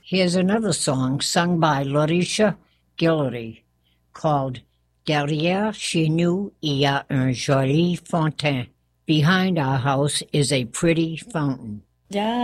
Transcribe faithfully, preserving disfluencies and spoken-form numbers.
Here's another song sung by Lauricia Guillory called Derrière chez nous il y a un joli fontaine. Behind our house is a pretty fountain.